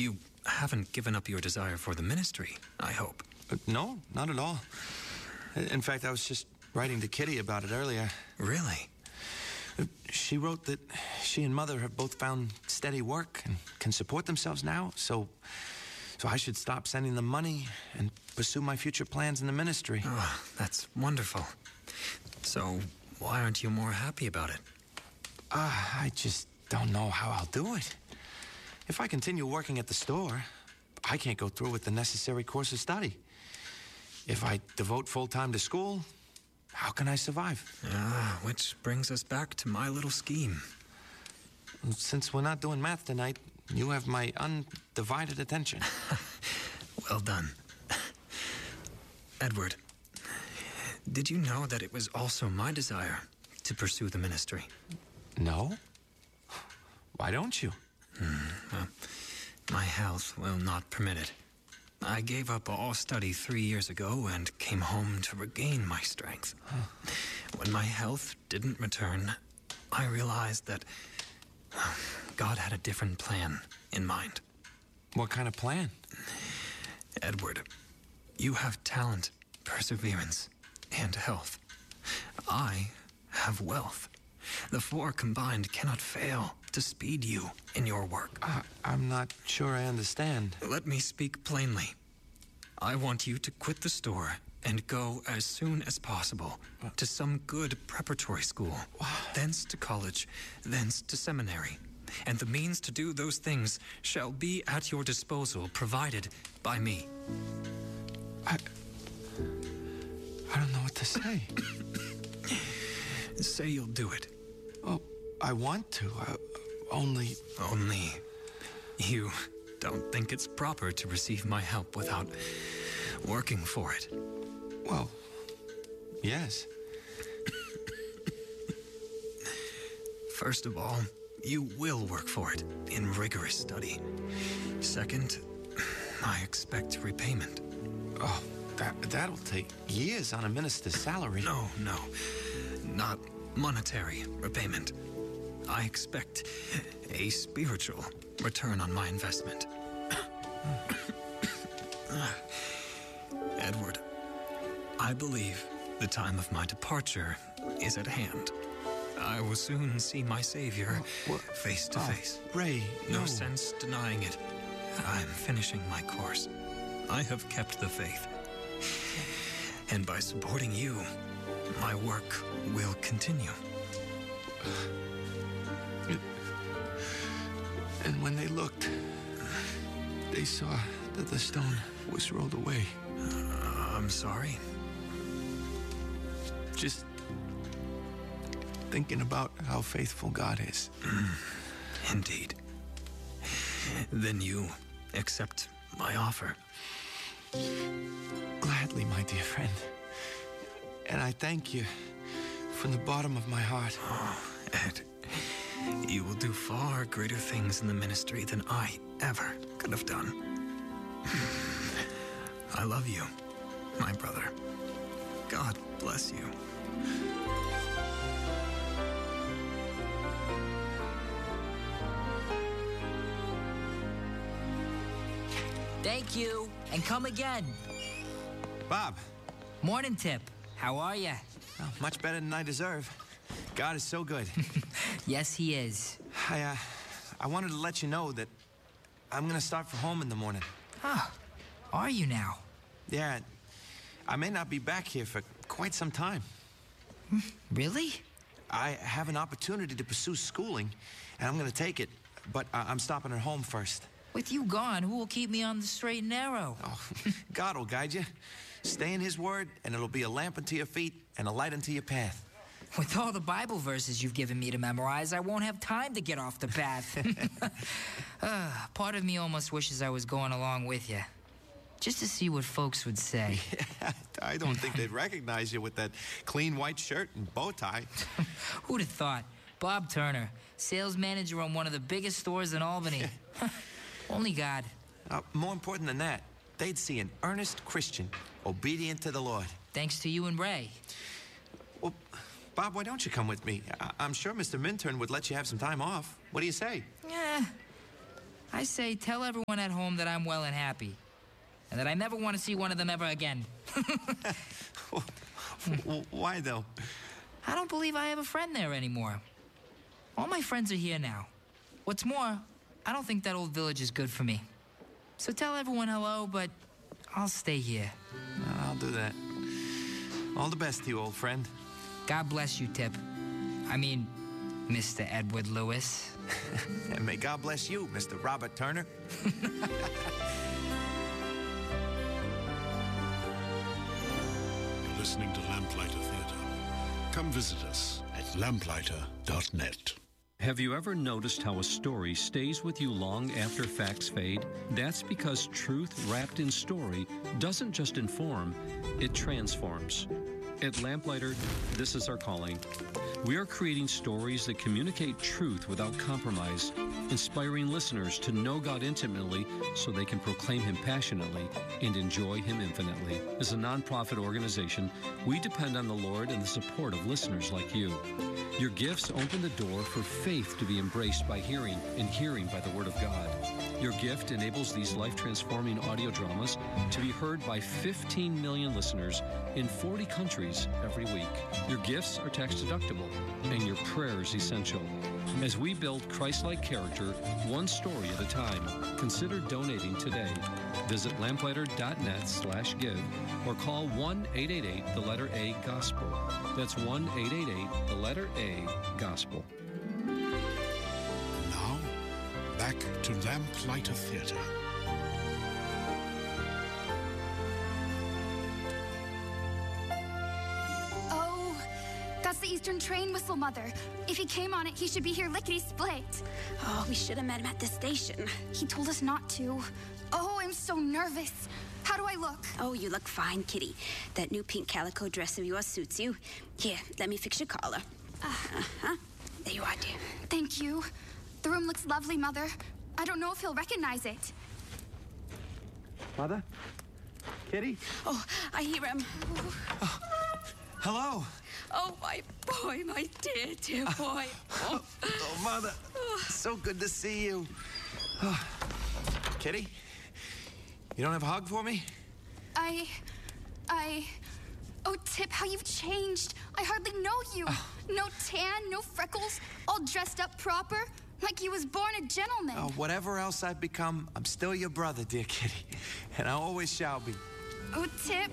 You haven't given up your desire for the ministry, I hope. No, not at all. In fact, I was just writing to Kitty about it earlier. Really? She wrote that she and Mother have both found steady work and can support themselves now, so I should stop sending them money and pursue my future plans in the ministry. Oh, that's wonderful. So, why aren't you more happy about it? I just don't know how I'll do it. If I continue working at the store, I can't go through with the necessary course of study. If I devote full-time to school, how can I survive? Which brings us back to my little scheme. Since we're not doing math tonight, you have my undivided attention. Well done. Edward, did you know that it was also my desire to pursue the ministry? No? Why don't you? Well, my health will not permit it. I gave up all study 3 years ago and came home to regain my strength. When my health didn't return, I realized that God had a different plan in mind. What kind of plan? Edward, you have talent, perseverance, and health. I have wealth. The four combined cannot fail to speed you in your work. I'm not sure I understand. Let me speak plainly. I want you to quit the store and go as soon as possible to some good preparatory school, thence to college, thence to seminary. And the means to do those things shall be at your disposal, provided by me. I don't know what to say. Say you'll do it. Oh, I want to. Only you don't think it's proper to receive my help without working for it. Well, yes. First of all, you will work for it in rigorous study. Second, I expect repayment. Oh, that'll take years on a minister's salary. No, not monetary repayment. I expect a spiritual return on my investment. Edward, I believe the time of my departure is at hand. I will soon see my Savior face to face. Ray, no sense denying it. I'm finishing my course. I have kept the faith. And by supporting you, my work will continue. And when they looked, they saw that the stone was rolled away. I'm sorry. Just thinking about how faithful God is. Indeed. Then you accept my offer. Gladly, my dear friend. And I thank you from the bottom of my heart. Oh, Ed, you will do far greater things in the ministry than I ever could have done. I love you, my brother. God bless you. Thank you, and come again. Bob. Morning, Tip. How are you? Oh, much better than I deserve. God is so good. Yes, he is. I wanted to let you know that I'm gonna start for home in the morning. Oh, are you now? Yeah, I may not be back here for quite some time. Really? I have an opportunity to pursue schooling, and I'm gonna take it, but I'm stopping at home first. With you gone, who will keep me on the straight and narrow? Oh, God will guide you. Stay in his word, and it'll be a lamp unto your feet and a light unto your path. With all the Bible verses you've given me to memorize, I won't have time to get off the path. Part of me almost wishes I was going along with you, just to see what folks would say. Yeah, I don't think they'd recognize you with that clean white shirt and bow tie. Who'd have thought? Bob Turner, sales manager on one of the biggest stores in Albany. Only God. More important than that, they'd see an earnest Christian, obedient to the Lord. Thanks to you and Ray. Well, Bob, why don't you come with me? I'm sure Mr. Minturn would let you have some time off. What do you say? Yeah, I say tell everyone at home that I'm well and happy, and that I never want to see one of them ever again. Why, though? I don't believe I have a friend there anymore. All my friends are here now. What's more, I don't think that old village is good for me. So tell everyone hello, but I'll stay here. I'll do that. All the best to you, old friend. God bless you, Tip. I mean, Mr. Edward Lewis. And may God bless you, Mr. Robert Turner. You're listening to Lamplighter Theatre. Come visit us at lamplighter.net. Have you ever noticed how a story stays with you long after facts fade? That's because truth wrapped in story doesn't just inform, it transforms. At Lamplighter, this is our calling. We are creating stories that communicate truth without compromise, inspiring listeners to know God intimately so they can proclaim Him passionately and enjoy Him infinitely. As a nonprofit organization, we depend on the Lord and the support of listeners like you. Your gifts open the door for faith to be embraced by hearing and hearing by the Word of God. Your gift enables these life-transforming audio dramas to be heard by 15 million listeners in 40 countries every week. Your gifts are tax-deductible, and your prayers essential. As we build Christ-like character, one story at a time, consider donating today. Visit lamplighter.net/give or call 1-888 the letter A Gospel. That's 1-888 the letter A Gospel. Now, back to Lamplighter Theatre. Oh, that's the Eastern train whistle, Mother. If he came on it, he should be here lickety-split. Oh, we should have met him at the station. He told us not to. Oh, I'm so nervous. How do I look? Oh, you look fine, Kitty. That new pink calico dress of yours suits you. Here, let me fix your collar. There you are, dear. Thank you. The room looks lovely, Mother. I don't know if he'll recognize it. Mother? Kitty? Oh, I hear him. Hello. Oh, my boy, my dear, dear boy. Oh, Mother. So good to see you. Kitty? You don't have a hug for me? Oh, Tip, how you've changed. I hardly know you. No tan, no freckles, all dressed up proper, like you was born a gentleman. Whatever else I've become, I'm still your brother, dear Kitty. And I always shall be. Oh, Tip.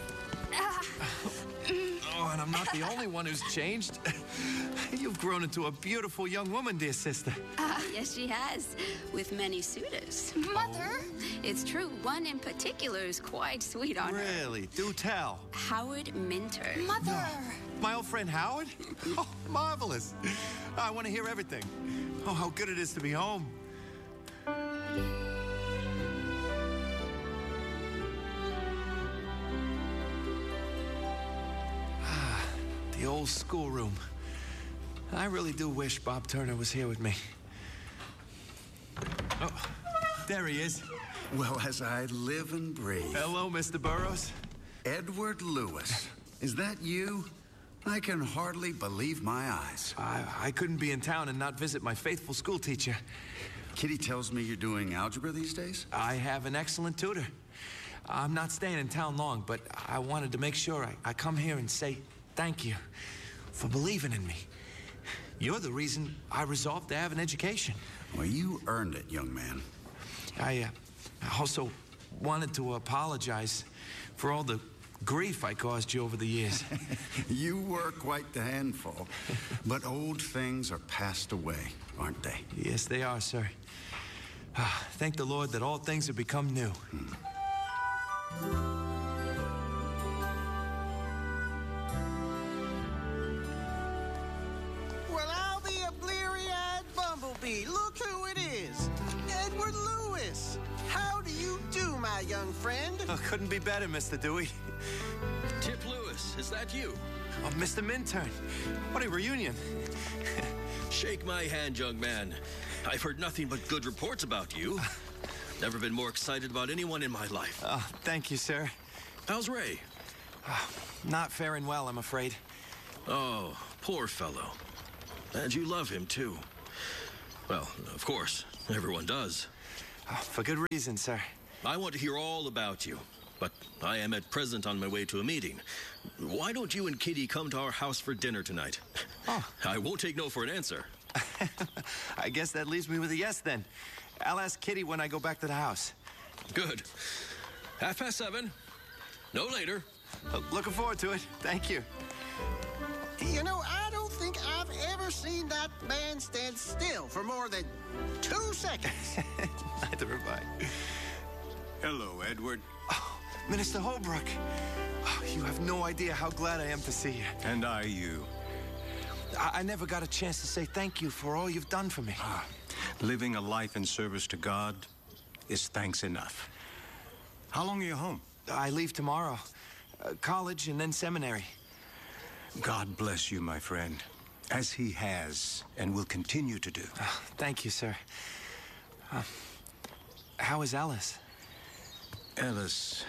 Oh, and I'm not the only one who's changed. You've grown into a beautiful young woman, dear sister. Yes, she has, with many suitors. Mother? It's true. One in particular is quite sweet on her. Really? Do tell. Howard Minter. Mother! My old friend Howard? Oh, marvelous. I want to hear everything. Oh, how good it is to be home. The old schoolroom. I really do wish Bob Turner was here with me. Oh, there he is. Well, as I live and breathe. Hello, Mr. Burroughs. Edward Lewis. Is that you? I can hardly believe my eyes. I couldn't be in town and not visit my faithful school teacher. Kitty tells me you're doing algebra these days? I have an excellent tutor. I'm not staying in town long, but I wanted to make sure I come here and say thank you for believing in me. You're the reason I resolved to have an education. Well, you earned it, young man. I also wanted to apologize for all the grief I caused you over the years. You were quite the handful. But old things are passed away, aren't they? Yes, they are, sir. Thank the Lord that all things have become new. Well, I'll be a bleary-eyed bumblebee. Look who it is. Edward Lewis. How do you do, my young friend? Oh, couldn't be better, Mr. Dewey. Tip Lewis, is that you? Oh, Mr. Minturn. What a reunion. Shake my hand, young man. I've heard nothing but good reports about you. Never been more excited about anyone in my life. Thank you, sir. How's Ray? Not faring well, I'm afraid. Oh, poor fellow. And you love him, too. Well, of course, everyone does. For good reason, sir. I want to hear all about you, but I am at present on my way to a meeting. Why don't you and Kitty come to our house for dinner tonight? Oh. I won't take no for an answer. I guess that leaves me with a yes, then. I'll ask Kitty when I go back to the house. Good. 7:30. No later. Looking forward to it. Thank you. You know, I don't think I've ever seen that man stand still for more than 2 seconds. Neither have I. Hello, Edward. Oh, Minister Holbrook. Oh, you have no idea how glad I am to see you. And I you. I never got a chance to say thank you for all you've done for me. Living a life in service to God is thanks enough. How long are you home? I leave tomorrow. College and then seminary. God bless you, my friend, as he has and will continue to do. Thank you, sir. How is Ellis? Ellis,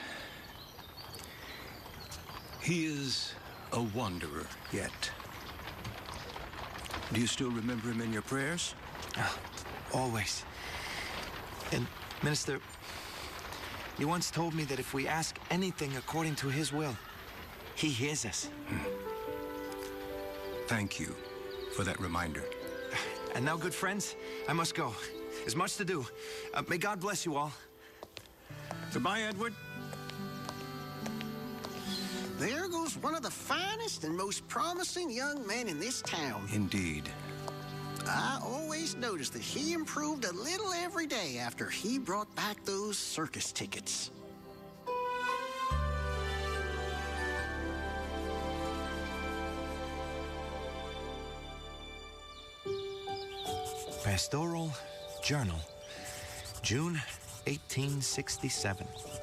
he is a wanderer yet. Do you still remember him in your prayers? Always. And, Minister, you once told me that if we ask anything according to his will, he hears us. Thank you for that reminder. And now, good friends, I must go. There's much to do. May God bless you all. Goodbye, Edward. There goes one of the finest and most promising young men in this town. Indeed. I always noticed that he improved a little every day after he brought back those circus tickets. Pastoral Journal, June 1867.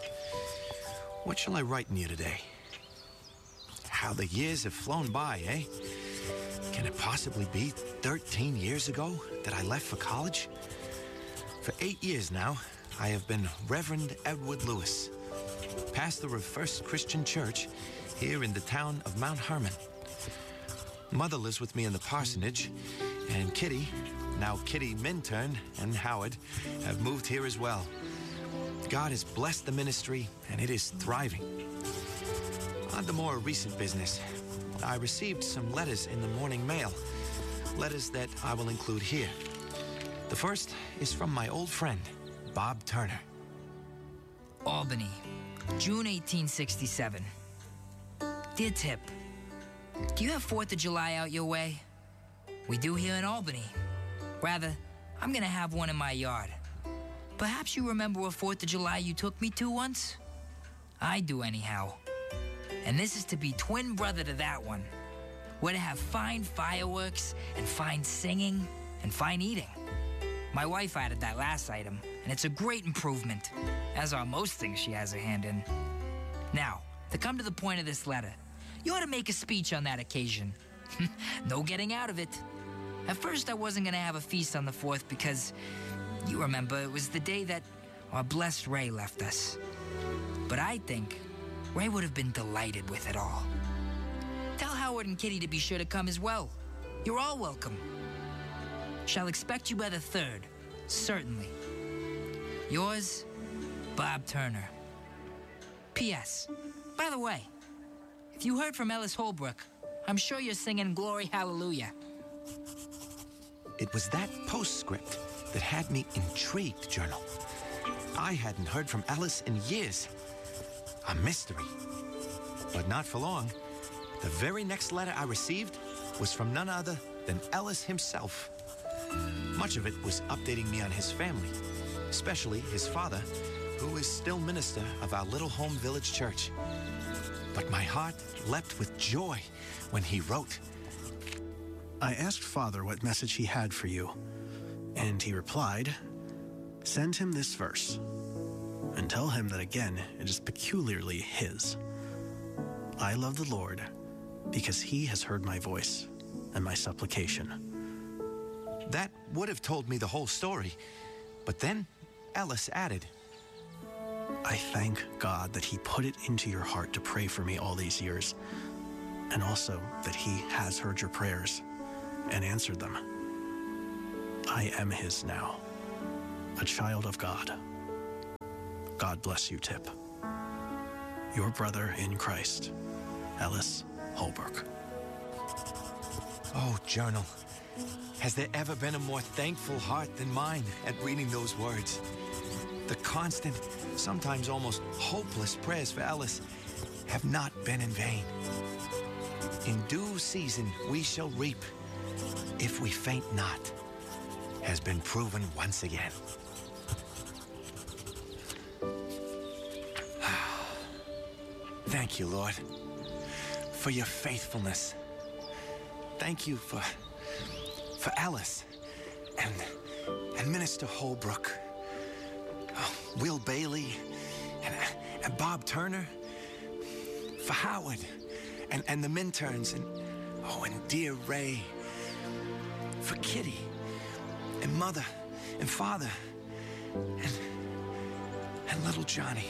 What shall I write in you today? How the years have flown by, eh? Can it possibly be 13 years ago that I left for college? For 8 years now, I have been Reverend Edward Lewis, pastor of First Christian Church here in the town of Mount Hermon. Mother lives with me in the parsonage, and Kitty, now Kitty Minturn, and Howard have moved here as well. God has blessed the ministry, and it is thriving. On to more recent business. I received some letters in the morning mail, letters that I will include here. The first is from my old friend, Bob Turner. Albany, June 1867. Dear Tip, do you have 4th of July out your way? We do here in Albany. Rather, I'm gonna have one in my yard. Perhaps you remember a 4th of July you took me to once? I do anyhow. And this is to be twin brother to that one. We're to have fine fireworks and fine singing and fine eating. My wife added that last item, and it's a great improvement, as are most things she has a hand in. Now, to come to the point of this letter, you ought to make a speech on that occasion. No getting out of it. At first, I wasn't gonna have a feast on the 4th because, you remember, it was the day that our blessed Ray left us. But I think Ray would have been delighted with it all. Tell Howard and Kitty to be sure to come as well. You're all welcome. Shall expect you by the 3rd, certainly. Yours, Bob Turner. P.S. By the way, if you heard from Ellis Holbrook, I'm sure you're singing Glory Hallelujah. It was that postscript that had me intrigued, Journal. I hadn't heard from Ellis in years. A mystery. But not for long. The very next letter I received was from none other than Ellis himself. Much of it was updating me on his family, especially his father, who is still minister of our little home village church. But my heart leapt with joy when he wrote. I asked Father what message he had for you, and he replied, "Send him this verse, and tell him that again it is peculiarly his. I love the Lord, because he has heard my voice and my supplication." That would have told me the whole story, but then Ellis added, I thank God that he put it into your heart to pray for me all these years, and also that he has heard your prayers and answered them. I am his now. a child of God. God bless you, Tip. Your brother in Christ, Ellis Holbrook. Oh, Journal. Has there ever been a more thankful heart than mine at reading those words? The constant, sometimes almost hopeless prayers for Ellis have not been in vain. In due season we shall reap, if we faint not, has been proven once again. Thank you, Lord, for your faithfulness. Thank you for Alice and Minister Holbrook, Will Bailey and Bob Turner, for Howard and the Minturns, and dear Ray, for Kitty and Mother and Father and little Johnny.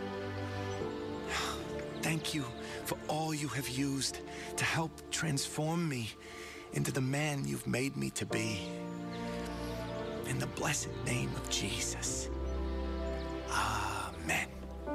Thank you for all you have used to help transform me into the man you've made me to be. In the blessed name of Jesus. Amen.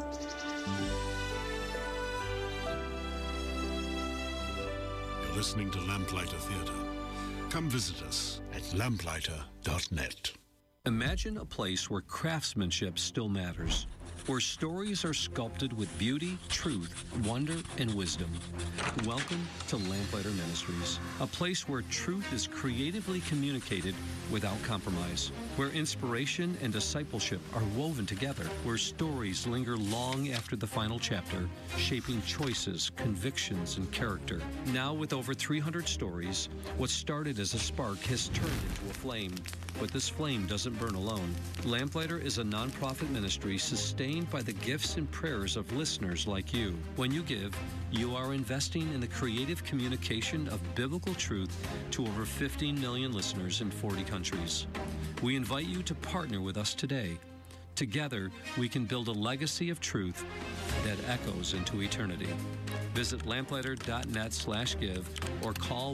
You're listening to Lamplighter Theatre. Come visit us at lamplighter.net. Imagine a place where craftsmanship still matters, where stories are sculpted with beauty, truth, wonder, and wisdom. Welcome to Lamplighter Ministries, a place where truth is creatively communicated without compromise, where inspiration and discipleship are woven together, where stories linger long after the final chapter, shaping choices, convictions, and character. Now with over 300 stories, what started as a spark has turned into a flame. But this flame doesn't burn alone. Lamplighter is a nonprofit ministry sustained by the gifts and prayers of listeners like you. When you give, you are investing in the creative communication of biblical truth to over 15 million listeners in 40 countries. We invite you to partner with us today. Together, we can build a legacy of truth that echoes into eternity. Visit lamplighter.net/give or call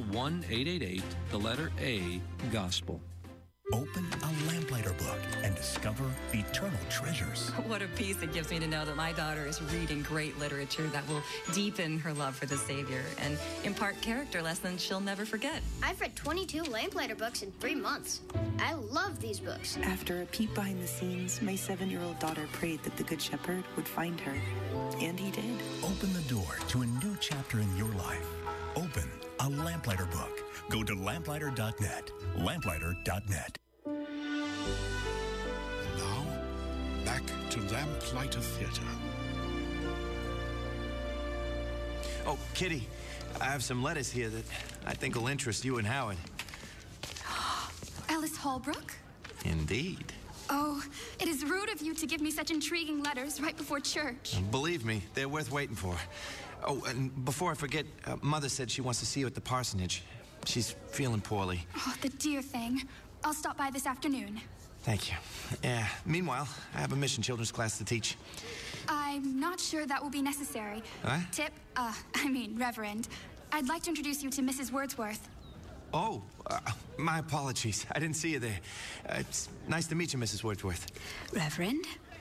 1-888-A-GOSPEL. Open a Lamplighter book and discover eternal treasures. What a peace it gives me to know that my daughter is reading great literature that will deepen her love for the Savior and impart character lessons she'll never forget. I've read 22 Lamplighter books in 3 months. I love these books. After a peek behind the scenes, my 7-year-old daughter prayed that the Good Shepherd would find her. And he did. Open the door to a new chapter in your life. Open a Lamplighter book. Go to lamplighter.net. Lamplighter.net. Now, back to Lamplighter Theatre. Oh, Kitty, I have some letters here that I think will interest you and Howard. Ellis Holbrook? Indeed. Oh, it is rude of you to give me such intriguing letters right before church. Believe me, they're worth waiting for. Oh, and before I forget, Mother said she wants to see you at the parsonage. She's feeling poorly. Oh, the dear thing. I'll stop by this afternoon. Thank you. Yeah. Meanwhile, I have a mission children's class to teach. I'm not sure that will be necessary. What? Tip, Reverend, I'd like to introduce you to Mrs. Wordsworth. Oh, my apologies. I didn't see you there. It's nice to meet you, Mrs. Wordsworth. Reverend?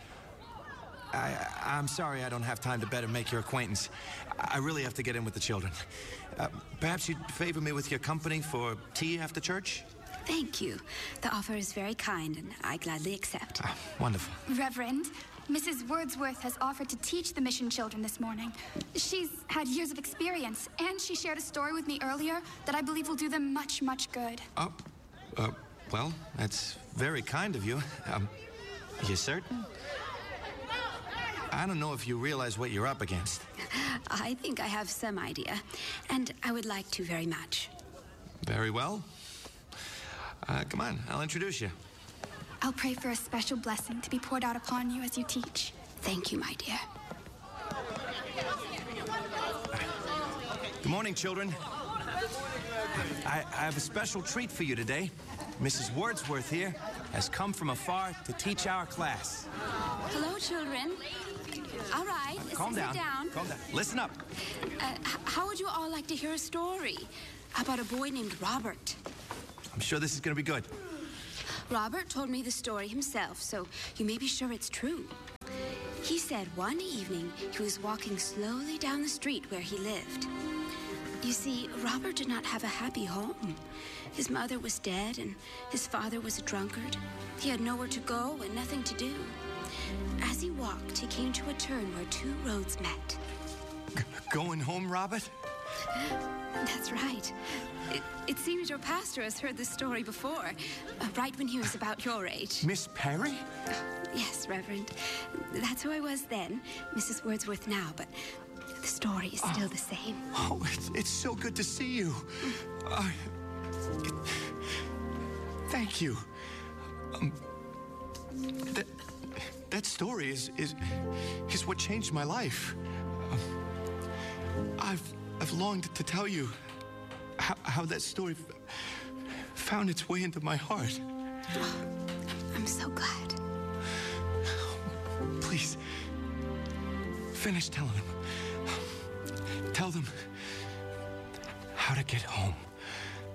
I'm sorry I don't have time to better make your acquaintance. I really have to get in with the children. Perhaps you'd favor me with your company for tea after church? Thank you. The offer is very kind, and I gladly accept. Wonderful. Reverend, Mrs. Wordsworth has offered to teach the mission children this morning. She's had years of experience, and she shared a story with me earlier that I believe will do them much, much good. Oh, well, that's very kind of you. You certain? I don't know if you realize what you're up against. I think I have some idea, and I would like to very much. Very well. Come on, I'll introduce you. I'll pray for a special blessing to be poured out upon you as you teach. Thank you, my dear. Good morning, children. I have a special treat for you today. Mrs. Wordsworth here has come from afar to teach our class. Hello, children. All right, Calm sit down. down. Calm down. Listen up. How would you all like to hear a story about a boy named Robert? I'm sure this is going to be good. Robert told me the story himself, so you may be sure it's true. He said one evening he was walking slowly down the street where he lived. You see, Robert did not have a happy home. His mother was dead, and his father was a drunkard. He had nowhere to go and nothing to do. As he walked, he came to a turn where two roads met. Going home, Robert? That's right. It seems your pastor has heard this story before, right when he was about your age. Miss Perry? Yes, Reverend. That's who I was then, Mrs. Wordsworth now, but the story is still the same. Oh, it's so good to see you. Thank you. That story is what changed my life. I've longed to tell you how that story found its way into my heart. I'm so glad. Please, finish telling them. Tell them how to get home.